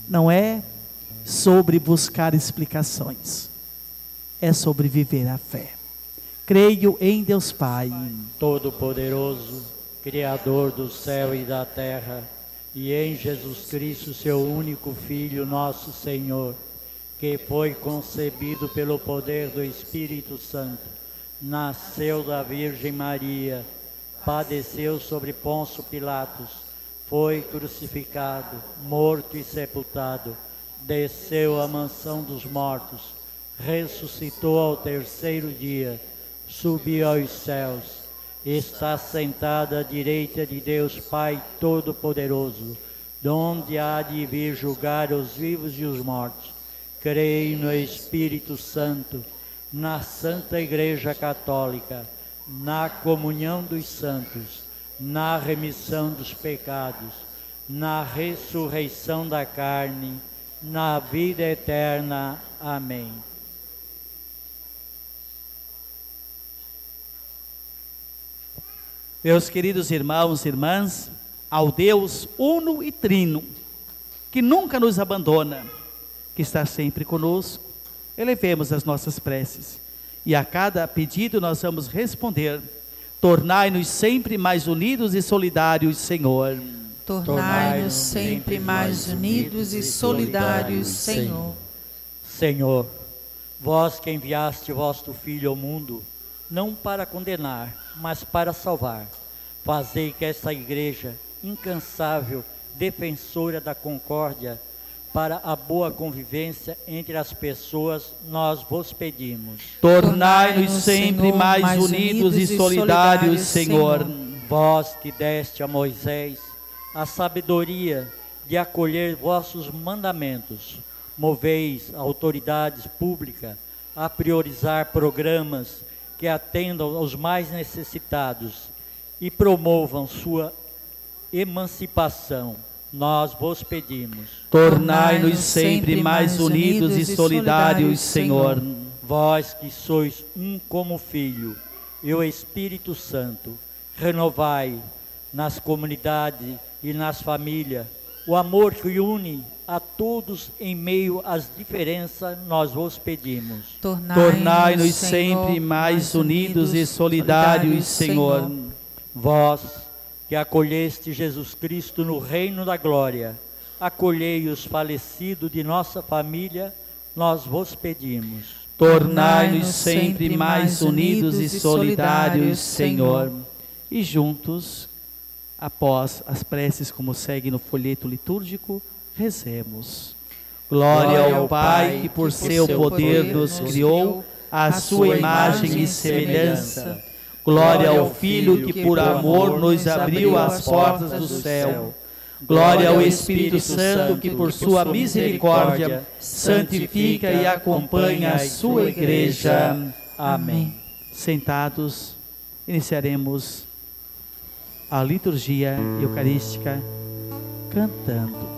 não é sobre buscar explicações, é sobre viver a fé. Creio em Deus Pai, Todo-Poderoso, Criador do céu e da terra, e em Jesus Cristo, seu único Filho, nosso Senhor, que foi concebido pelo poder do Espírito Santo, nasceu da Virgem Maria, padeceu sobre Pôncio Pilatos, foi crucificado, morto e sepultado, desceu à mansão dos mortos, ressuscitou ao terceiro dia, subiu aos céus, está sentado à direita de Deus Pai Todo-Poderoso, donde há de vir julgar os vivos e os mortos. Creio no Espírito Santo, na Santa Igreja Católica, na comunhão dos santos, na remissão dos pecados, na ressurreição da carne, na vida eterna. Amém. Meus queridos irmãos e irmãs, ao Deus uno e trino, que nunca nos abandona, que está sempre conosco, elevemos as nossas preces, e a cada pedido nós vamos responder: tornai-nos sempre mais unidos e solidários, Senhor. Tornai-nos sempre mais unidos e solidários, Senhor. Senhor, vós que enviaste vosso Filho ao mundo, não para condenar, mas para salvar, fazei que esta igreja incansável, defensora da concórdia, para a boa convivência entre as pessoas, nós vos pedimos. Tornai-nos sempre mais unidos e solidários, Senhor. Vós que deste a Moisés a sabedoria de acolher vossos mandamentos, moveis autoridades públicas a priorizar programas que atendam aos mais necessitados e promovam sua emancipação. Nós vos pedimos. Tornai-nos sempre mais unidos e solidários, Senhor. Vós que sois um como Filho e o Espírito Santo, renovai nas comunidades e nas famílias o amor que une a todos em meio às diferenças. Nós vos pedimos. Tornai-nos sempre mais unidos e solidários, Senhor. Vós que acolheste Jesus Cristo no reino da glória, acolhei os falecidos de nossa família, nós vos pedimos. Tornai-nos sempre mais unidos e solidários, Senhor. E juntos, após as preces como segue no folheto litúrgico, rezemos. Glória ao Pai, que por seu poder nos criou, à sua imagem e semelhança. Glória ao Filho, que por amor nos abriu as portas do céu. Glória ao Espírito Santo, que por sua misericórdia santifica e acompanha a sua igreja. Amém. Sentados, iniciaremos a liturgia eucarística cantando.